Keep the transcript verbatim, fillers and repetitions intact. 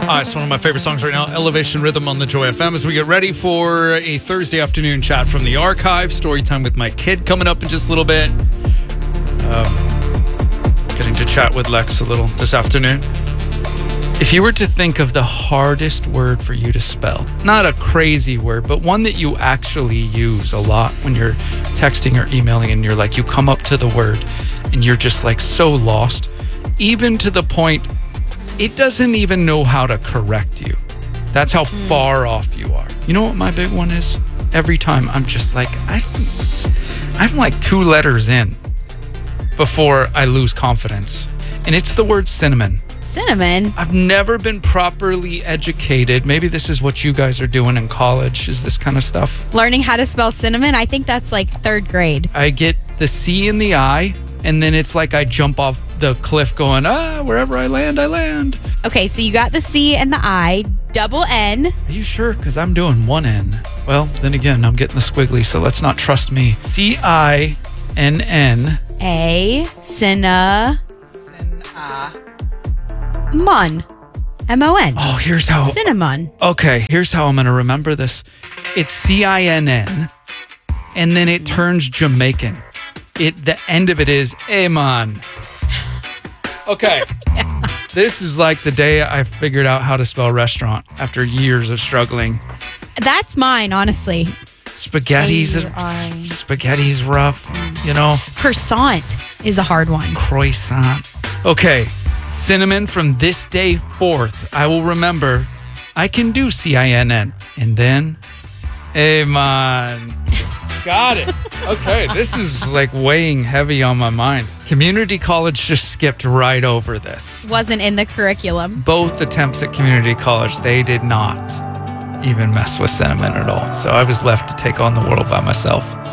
Uh, it's one of my favorite songs right now, Elevation Rhythm on the Joy F M, as we get ready for a Thursday afternoon chat from the archive. Story time with my kid coming up in just a little bit. Um, getting to chat with Lex a little this afternoon. If you were to think of the hardest word for you to spell, not a crazy word, but one that you actually use a lot when you're texting or emailing and you're like, you come up to the word and you're just like so lost, even to the point it doesn't even know how to correct you. That's how mm. far off you are. You know what my big one is? Every time I'm just like, I don't, I'm like two letters in before I lose confidence. And it's the word cinnamon. Cinnamon? I've never been properly educated. Maybe this is what you guys are doing in college, is this kind of stuff. Learning how to spell cinnamon? I think that's like third grade. I get the C in the I, and then it's like I jump off the cliff going, ah, wherever I land, I land. Okay, so you got the C and the I, double N. Are you sure? Because I'm doing one N. Well, then again, I'm getting the squiggly, so let's not trust me. C I N N. A, cinna. Cinna. Mon. M O N. Oh, here's how. Cinnamon. Okay, here's how I'm going to remember this. It's C I N N, and then it turns Jamaican. It The end of it is Amon. Okay. Yeah. This is like the day I figured out how to spell restaurant after years of struggling. That's mine, honestly. Spaghetti's spaghetti's rough, you know. Croissant is a hard one. Croissant. Okay. Cinnamon, from this day forth, I will remember I can do C I N N. And then, Amon. Got it. Okay, this is like weighing heavy on my mind. Community college just skipped right over this. Wasn't in the curriculum. Both attempts at community college, they did not even mess with cinnamon at all. So I was left to take on the world by myself.